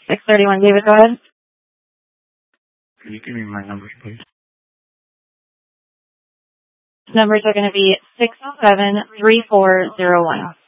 631, David, go ahead. Can you give me my numbers, please? Numbers are going to be 607-3401.